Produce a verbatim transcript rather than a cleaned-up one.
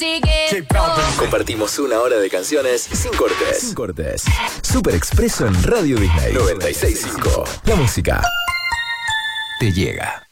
Compartimos una hora de canciones sin cortes. Sin cortes. Super Expreso en Radio Disney noventa y seis punto cinco. La música te llega.